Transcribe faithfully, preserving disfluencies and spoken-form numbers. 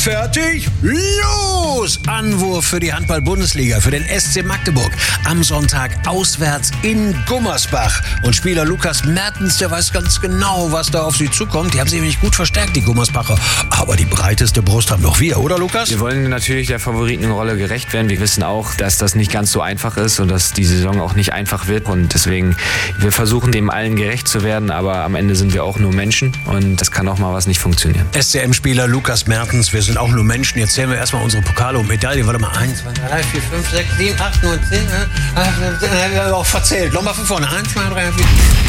fertig, los! Anwurf für die Handball-Bundesliga, für den S C Magdeburg. Am Sonntag auswärts in Gummersbach. Und Spieler Lukas Mertens, der weiß ganz genau, was da auf sie zukommt. Die haben sich nämlich gut verstärkt, die Gummersbacher. Aber die breiteste Brust haben noch wir, oder Lukas? Wir wollen natürlich der Favoritenrolle gerecht werden. Wir wissen auch, dass das nicht ganz so einfach ist und dass die Saison auch nicht einfach wird. Und deswegen, wir versuchen dem allen gerecht zu werden, aber am Ende sind wir auch nur Menschen und das kann auch mal was nicht funktionieren. S C M-Spieler Lukas Mertens, wir sind auch nur Menschen. Jetzt zählen wir erstmal unsere Pokale und Medaillen. Warte mal, eins, zwei, drei, vier, fünf, sechs, sieben, acht, neun, zehn. Äh, äh, äh, auch verzählt. Nochmal von vorne. eins, zwei, drei, vier.